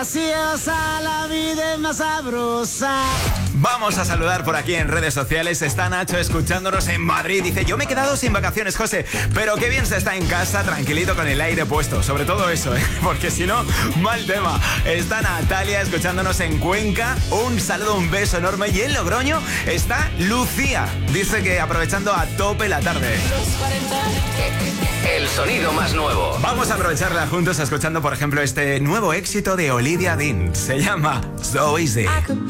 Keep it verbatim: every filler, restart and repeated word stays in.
graciosa, la vida es más sabrosa. Vamos a saludar por aquí en redes sociales. Está Nacho escuchándonos en Madrid. Dice, yo me he quedado sin vacaciones, José, pero qué bien se está en casa, tranquilito con el aire puesto. Sobre todo eso, ¿eh? Porque si no, mal tema. Está Natalia escuchándonos en Cuenca. Un saludo, un beso enorme. Y en Logroño está Lucía. Dice que aprovechando a tope la tarde. El sonido más nuevo. Vamos a aprovecharla juntos escuchando, por ejemplo, este nuevo éxito de Olivia Dean. Se llama So Easy. I could